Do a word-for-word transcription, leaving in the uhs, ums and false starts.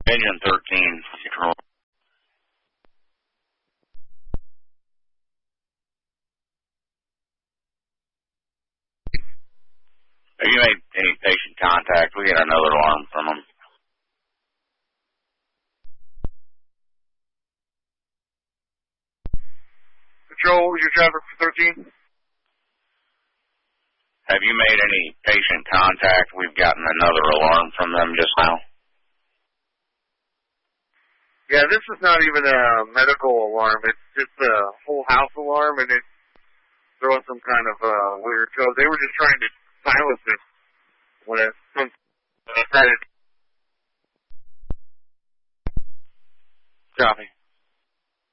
Engine thirteen, control. Have you made any patient contact? We got another alarm from them. Control, what was your traffic for thirteen? Have you made any patient contact? We've gotten another alarm from them just now. Yeah, this is not even a medical alarm. It's just a whole house alarm, and it's throwing some kind of uh, weird code. They were just trying to silence it when it decided. Copy.